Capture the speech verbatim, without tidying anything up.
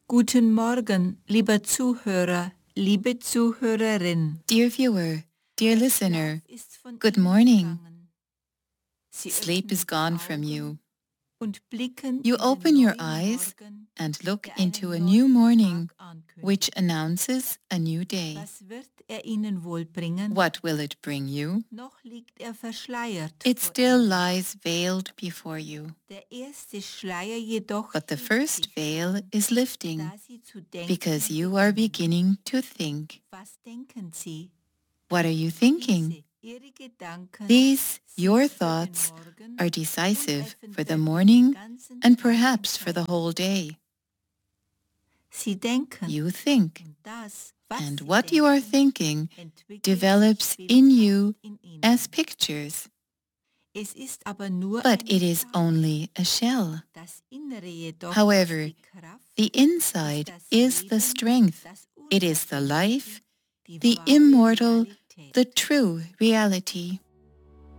Guten Morgen, lieber Zuhörer, liebe Zuhörerin. Dear viewer, dear listener, Schlaf ist von good Ihnen morning. gegangen. Sie Sleep is öffnen die gone from Augen you. und blicken You in den open your neuen eyes Morgen, and look der into einen a new neuen morning, Tag ankündigt. which announces a new day. Was wird er Ihnen wohl bringen? What will it bring you? Noch liegt er verschleiert It vor still Ihnen. lies veiled before you. Der erste Schleier jedoch But the hebt first sich veil schon, is lifting, da Sie zu denken because you are beginnen. beginning to think. Was denken Sie? What are you thinking? Diese, Ihre Gedanken These, your sind für den thoughts, Morgen are und decisive for the eventuell morning den ganzen and Tag perhaps for the entscheidend. whole day. Sie denken, You think, und das, was and Sie what you are denken, thinking entwickelt develops sich in bildhaft you in Ihnen. as pictures. Es ist aber nur But eine it is Schale. only a shell. Das Innere jedoch However, ist die Kraft, the ist inside das is the Leben, strength, das it is the Ursprüngliche, life, die the wahre immortal, Realität. the true reality.